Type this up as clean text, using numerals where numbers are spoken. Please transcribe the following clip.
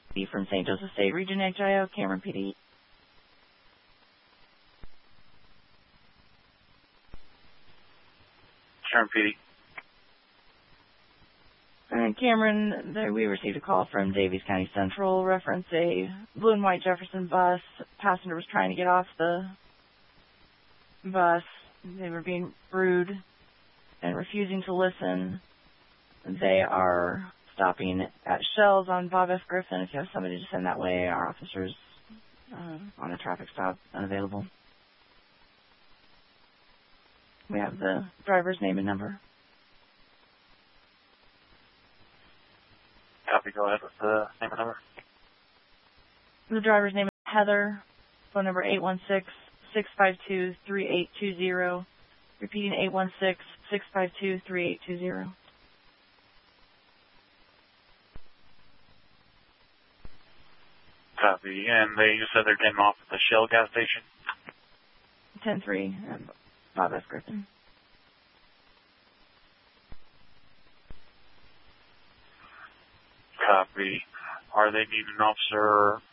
Be from St. Joseph State Region HIO, Cameron PD. Cameron PD. And Cameron, we received a call from Davies County Central, reference a blue and white Jefferson bus. Passenger was trying to get off the bus. They were being rude and refusing to listen. They are stopping at Shells on Bob F. Griffin. If you have somebody to send that way, our officers on a traffic stop unavailable. We have the driver's name and number. Copy. Go ahead with the name and number. The driver's name is Heather. Phone number 816-652-3820. Repeating 816-652-3820. Copy. And you said they're getting off at the Shell gas station? 10-3, Bob F. Griffin. Copy. Are they needing an officer